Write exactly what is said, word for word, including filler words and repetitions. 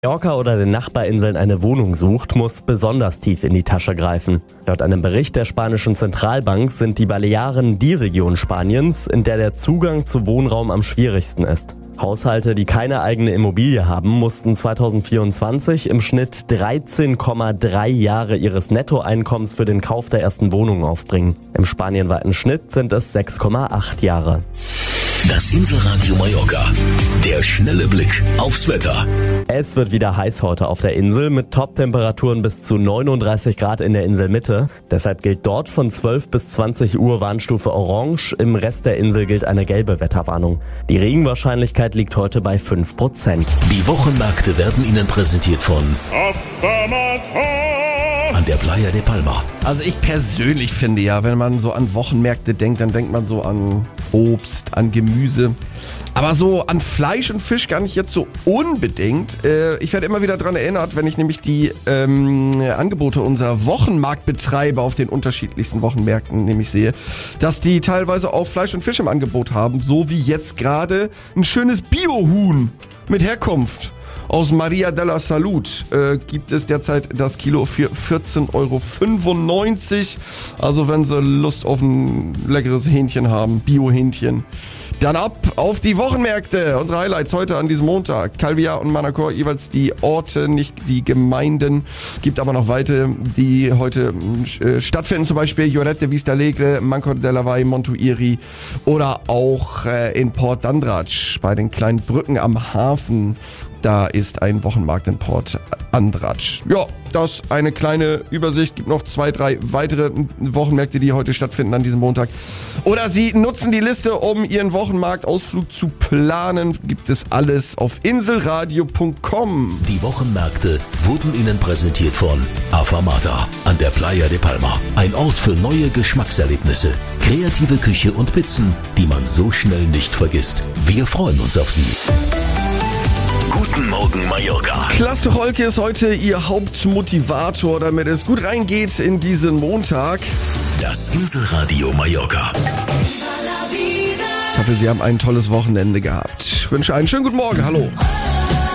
Mallorca oder den Nachbarinseln eine Wohnung sucht, muss besonders tief in die Tasche greifen. Laut einem Bericht der spanischen Zentralbank sind die Balearen die Region Spaniens, in der der Zugang zu Wohnraum am schwierigsten ist. Haushalte, die keine eigene Immobilie haben, mussten zweitausendvierundzwanzig im Schnitt dreizehn Komma drei Jahre ihres Nettoeinkommens für den Kauf der ersten Wohnung aufbringen. Im spanienweiten Schnitt sind es sechs Komma acht Jahre. Das Inselradio Mallorca. Der schnelle Blick aufs Wetter. Es wird wieder heiß heute auf der Insel mit Top-Temperaturen bis zu neununddreißig Grad in der Inselmitte. Deshalb gilt dort von zwölf bis zwanzig Uhr Warnstufe Orange. Im Rest der Insel gilt eine gelbe Wetterwarnung. Die Regenwahrscheinlichkeit liegt heute bei fünf Prozent. Die Wochenmärkte werden Ihnen präsentiert von an der Playa de Palma. Also ich persönlich finde ja, wenn man so an Wochenmärkte denkt, dann denkt man so an Obst, an Gemüse. Aber so an Fleisch und Fisch gar nicht jetzt so unbedingt. Äh, ich werde immer wieder daran erinnert, wenn ich nämlich die ähm, Angebote unserer Wochenmarktbetreiber auf den unterschiedlichsten Wochenmärkten nämlich sehe, dass die teilweise auch Fleisch und Fisch im Angebot haben, so wie jetzt gerade ein schönes Biohuhn mit Herkunft. Aus Maria de la Salud äh, gibt es derzeit das Kilo für vierzehn Euro fünfundneunzig. Also wenn Sie Lust auf ein leckeres Hähnchen haben, Bio-Hähnchen, dann ab auf die Wochenmärkte. Unsere Highlights heute an diesem Montag. Calviá und Manacor, jeweils die Orte, nicht die Gemeinden. Gibt aber noch weitere, die heute äh, stattfinden. Zum Beispiel Lloret de Vistalegre, Mancor de la Vall, Montuiri oder auch äh, in Port d'Andratx bei den kleinen Brücken am Hafen. Da ist ein Wochenmarkt in Port d'Andratx. Ja, das eine kleine Übersicht. Gibt noch zwei, drei weitere Wochenmärkte, die heute stattfinden an diesem Montag. Oder Sie nutzen die Liste, um Ihren Wochenmarktausflug zu planen. Gibt es alles auf inselradio punkt com. Die Wochenmärkte wurden Ihnen präsentiert von Afamata an der Playa de Palma. Ein Ort für neue Geschmackserlebnisse. Kreative Küche und Pizzen, die man so schnell nicht vergisst. Wir freuen uns auf Sie. Guten Morgen, Mallorca. Klaas Tucholke ist heute Ihr Hauptmotivator, damit es gut reingeht in diesen Montag. Das Inselradio Mallorca. Ich hoffe, Sie haben ein tolles Wochenende gehabt. Ich wünsche einen schönen guten Morgen. Hallo.